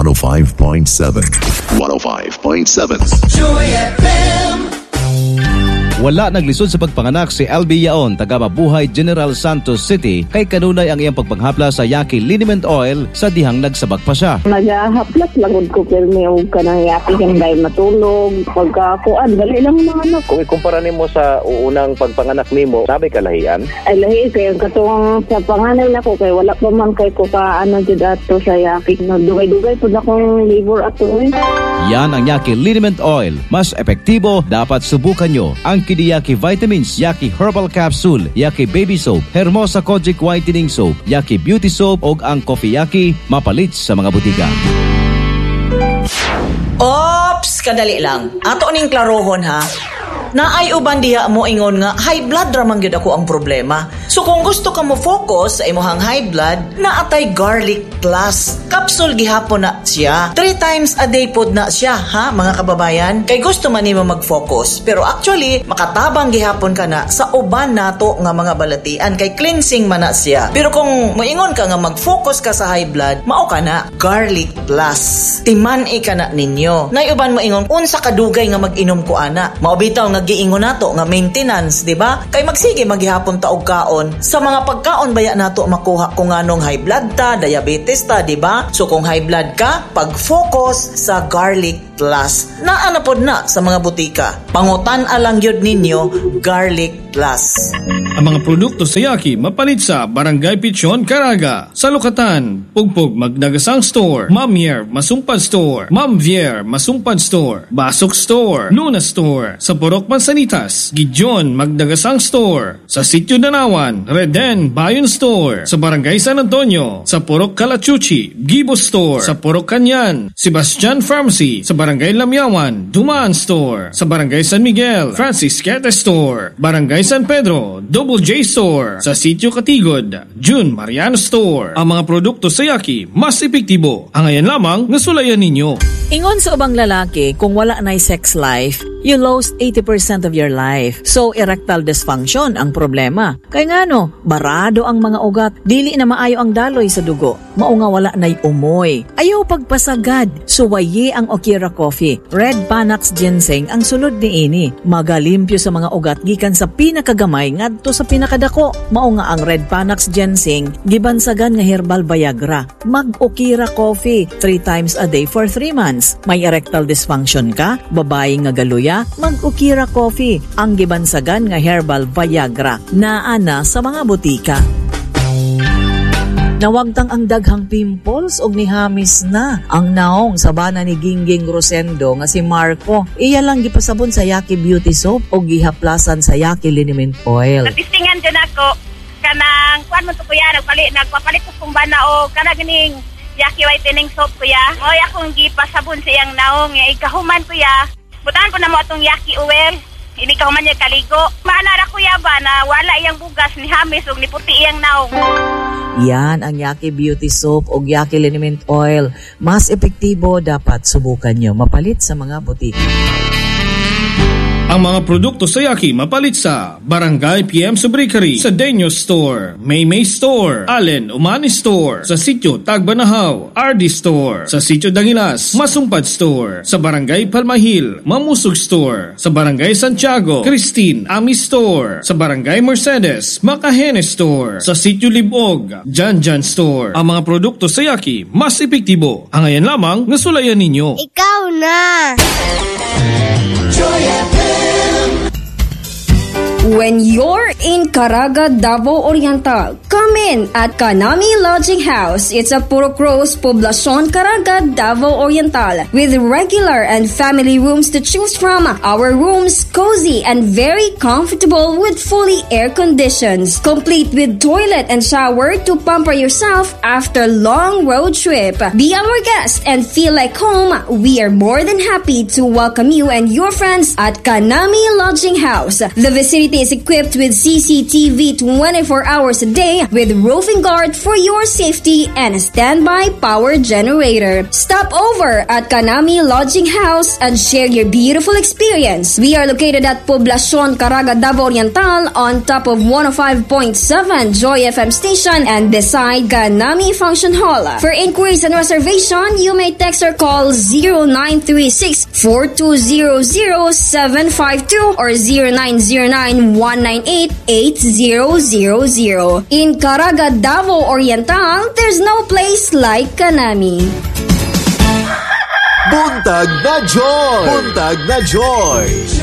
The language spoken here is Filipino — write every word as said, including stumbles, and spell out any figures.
one oh five point seven. one oh five point seven. Joy F M. Wala naglisod sa pagpanganak si L B Yaon, taga Mabuhay, General Santos City, kay kanunay ang iyang pagpanghapla sa Yaki Liniment Oil sa dihang nagsabak pa siya. Nagahaplas lagod ko pero may huwag ka ng Yaki kang dahil matulog. Pagkakuan, dali lang mga anak. Kung ikumpara nimo sa unang pagpanganak nimo, sabi ka lahian? Ay lahi, kaya katong sa panganay na ko, kaya wala pa man kay ko ka ano dyan ato sa Yaki. Dugay-dugay po na kong labor ato eh. Yan ang Yaki Liniment Oil. Mas epektibo, dapat subukan nyo. Ang Kidi Yaki Vitamins, Yaki Herbal Capsule, Yaki Baby Soap, Hermosa Kojic Whitening Soap, Yaki Beauty Soap o ang Coffee Yaki, mapalit sa mga butika. Ops! Kadali lang. Ato ning klarohon ha. Na ay uban diha mo ingon nga high blood ramang gyud ako ang problema. So kung gusto ka mo focus sa imong high blood, na atay garlic plus. Capsule gihapon na siya. Three times a day pod na siya, ha mga kababayan? Kay gusto man nimo mag-focus, pero actually makatabang gihapon ka na sa uban nato nga mga balatian kay cleansing man na siya. Pero kung moingon ka nga mag-focus ka sa high blood, mao ka na garlic plus. Timan-i ka na ninyo. Nay uban moingon unsa kadugay nga mag-inom ko ana. Mao bitaw nga giingon nato nga maintenance, di ba? Kay magsige maghihapon ta og kaon. Sa mga pagkaon baya nato makuha kung anong high blood ta, diabetes ta, di ba? So kung high blood ka, pag-focus sa garlic plus. Naa na pod na sa mga butika. Pangutan alang yun ninyo, garlic plus. Ang mga produkto sa Yaki mapalit sa Barangay Pichon, Caraga. Sa Lukatan, Pugpug Magdagasang Store, Mamier Masumpad Store, Mamvier Masumpad Store, Basok Store, Luna Store, sa Purok Mansanitas, Gijon Magdagasang Store, sa Sitio Danawan, Reden Bayon Store, sa Barangay San Antonio, sa Purok Calachuchi, Gibo Store, sa Purok Kanyan, Sebastian Pharmacy, sa Barangay Lamyawan, Dumaan Store, sa Barangay San Miguel, Francis Quete Store, Barangay San Pedro, Double J Store, sa Sitio Katigod, June Mariano Store. Ang mga produkto sa Yaki mas epektibo. Ang ayan lamang nasulayan ninyo. Ingon sa ubang lalaki, kung wala na'y sex life, you lost eighty percent of your life. So, erectile dysfunction ang problema. Kaya nga no, barado ang mga ugat, dili na maayo ang daloy sa dugo. Mao nga wala na'y umoy. Ayaw pagpasagad, suwaye ang Okira Coffee. Red Panax Ginseng ang sulod ni ini. Magalimpyo sa mga ugat gikan sa pinakagamay ngadto sa pinakadako. Mao nga ang Red Panax Ginseng, gibansagan nga herbal Viagra. Mag-Okira Coffee, three times a day for three months. May erectile dysfunction ka, babae nga galuya, mag-Okira Coffee, ang gibansagan nga herbal Viagra, naa na sa mga butika. Nawagtang ang daghang pimples og nihamis na ang naong sa bana ni Gingging Rosendo nga si Marco. Iya lang gipasabon sa Yaki Beauty Soap o gihaplasan sa Yaki Liniment Oil. Natistingan dyan ako kanang kuan mo to kuya, nagpalit, nagpapalit ko kung bana o kanang ganing Yaki Whitening Soap kuya. Mo'y akong gipasabon sa iyang naong. Ikahuman kuya. Butahan ko na mo itong Yaki Oil. Hindi ka man niya kaligo. Maanara kuya ba na wala iyang bugas ni hamis o ni puti iyang naong. Yan ang Yaki Beauty Soap o Yaki Liniment Oil. Mas epektibo, dapat subukan nyo. Mapalit sa mga butika. Ang mga produkto sa Yaki mapalit sa Barangay P M Subricary, sa Denyo Store, Maymay Store, Allen Umani Store, sa Sitio Tagbanahaw, R D Store, sa Sitio Dangilas, Masumpad Store, sa Barangay Palmahil, Mamusog Store, sa Barangay Santiago, Christine Ami Store, sa Barangay Mercedes, Makahene Store, sa Sitio Libog, Janjan Store. Ang mga produkto sa Yaki mas epektibo. Ang ayan lamang nasulayan ninyo. Ikaw na! Joy F M. When you're in Caraga, Davao Oriental, come in at Kanami Lodging House. It's a Purok Rose, Poblacion, Caraga, Davao Oriental, with regular and family rooms to choose from. Our rooms cozy and very comfortable with fully air conditions, complete with toilet and shower to pamper yourself after long road trip. Be our guest and feel like home. We are more than happy to welcome you and your friends at Kanami Lodging House. The vicinity is equipped with C C T V twenty-four hours a day with roofing guard for your safety and a standby power generator. Stop over at Kanami Lodging House and share your beautiful experience. We are located at Poblacion, Caraga, Davao Oriental on top of one oh five point seven Joy F M station and beside Kanami Function Hall. For inquiries and reservation, you may text or call zero nine three six, four two zero zero, seven five two or zero nine zero nine, one nine eight, eight zero zero zero. In Caraga, Davao Oriental, there's no place like Kanami. Buntag na Joy! Buntag na Joy!